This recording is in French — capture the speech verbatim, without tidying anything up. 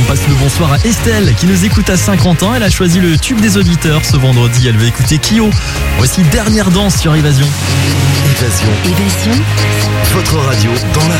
passe le bonsoir à Estelle qui nous écoute à cinquante ans. Elle a choisi le tube des auditeurs ce vendredi. Elle veut écouter Kyo. Voici Dernière danse sur Évasion. Évasion. Évasion. Votre radio dans la